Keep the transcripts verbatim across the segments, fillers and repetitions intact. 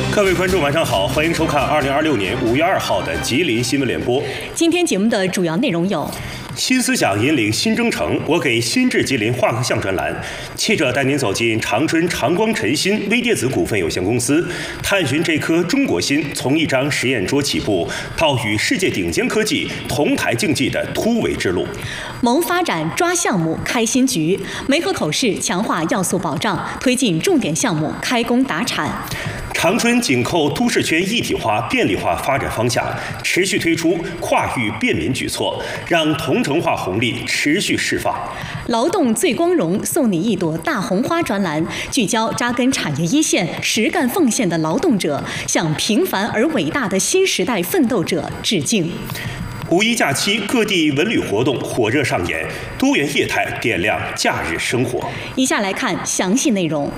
各位观众晚上好，欢迎收看二零二六年五月二号的吉林新闻联播。 今天节目的主要内容有： 新思想引领新征程，我给新智吉林画个像专栏。记者带您走进长春长光晨芯微电子股份有限公司，探寻这颗中国芯从一张实验桌起步到与世界顶尖科技同台竞技的突围之路。 谋发展抓项目开新局，梅河口市强化要素保障，推进重点项目开工达产。 长春紧扣都市圈一体化便利化发展方向，持续推出跨域便民举措，让同城化红利持续释放。 劳动最光荣，送你一朵大红花专栏，聚焦扎根产业一线、实干奉献的劳动者，向平凡而伟大的新时代奋斗者致敬。 五一假期，各地文旅活动火热上演，多元业态点亮假日生活。 以下来看详细内容。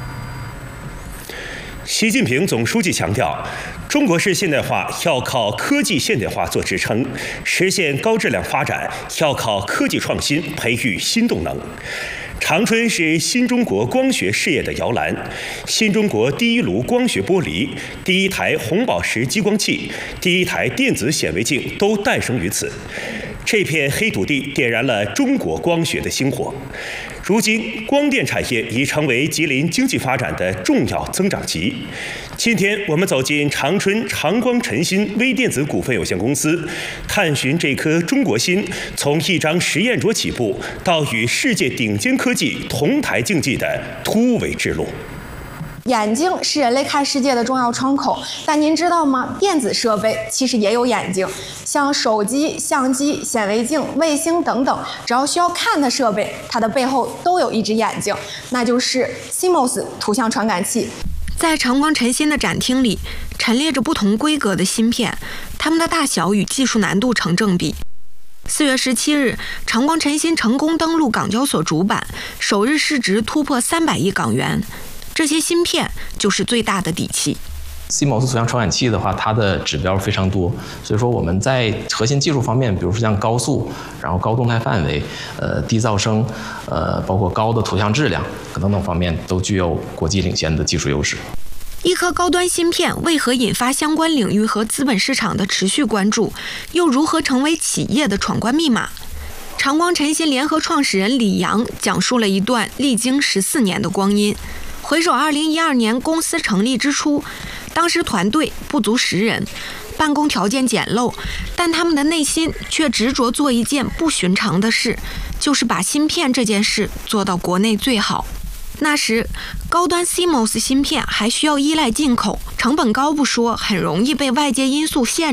习近平总书记强调，中国式现代化要靠科技现代化做支撑，实现高质量发展要靠科技创新培育新动能。长春是新中国光学事业的摇篮，新中国第一炉光学玻璃、第一台红宝石激光器、第一台电子显微镜都诞生于此。这片黑土地点燃了中国光学的星火。如今，光电产业已成为吉林经济发展的重要增长极。今天，我们走进长春长光晨芯微电子股份有限公司，探寻这颗中国芯从一张实验桌起步到与世界顶尖科技同台竞技的突围之路。 眼睛是人类看世界的重要窗口，但您知道吗？电子设备其实也有眼睛，像手机、相机、显微镜、卫星等等，只要需要看的设备，它的背后都有一只眼睛，那就是 C M O S 图像传感器。 在长光晨芯的展厅里，陈列着不同规格的芯片，它们的大小与技术难度成正比。四月十七日，长光晨芯成功登陆港交所主板，首日市值突破三百亿港元。这些芯片就是最大的底气。 C M O S 图像传感器的话，它的指标非常多，所以说我们在核心技术方面，比如说像高速，然后高动态范围，呃，低噪声，呃，包括高的图像质量等等方面，都具有国际领先的技术优势。 一颗高端芯片为何引发相关领域和资本市场的持续关注？又如何成为企业的闯关密码？长光晨芯联合创始人李阳讲述了一段历经十四年的光阴。回首二零一二年公司成立之初，当时团队不足十人，办公条件简陋，但他们的内心却执着做一件不寻常的事，就是把芯片这件事做到国内最好。那时，高端 C M O S 芯片还需要依赖进口，成本高不说，很容易被外界因素限制。